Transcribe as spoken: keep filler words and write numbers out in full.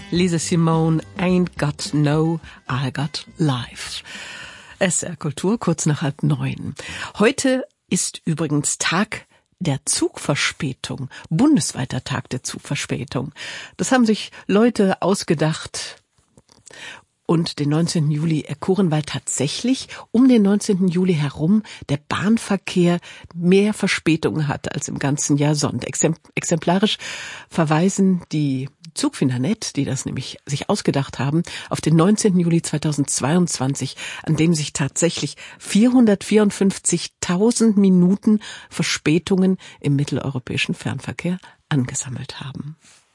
Lisa Simone, Ain't Got No, I Got Life. S R Kultur, kurz nach halb neun. Heute ist übrigens Tag der Zugverspätung, bundesweiter Tag der Zugverspätung. Das haben sich Leute ausgedacht und den neunzehnten Juli erkoren, weil tatsächlich um den neunzehnten Juli herum der Bahnverkehr mehr Verspätungen hat als im ganzen Jahr sonst. Exemplarisch verweisen die Zugfindernet, die das nämlich sich ausgedacht haben, auf den neunzehnten Juli zweitausendzweiundzwanzig, an dem sich tatsächlich vierhundertvierundfünfzigtausend Minuten Verspätungen im mitteleuropäischen Fernverkehr angesammelt haben.